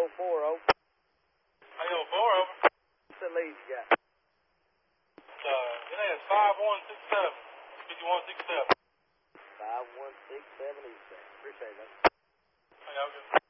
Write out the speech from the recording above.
over. AO4 over. What's the lead you got? It has 5167. 5167. 5167 Eastbound. Appreciate that. Hey, I'll get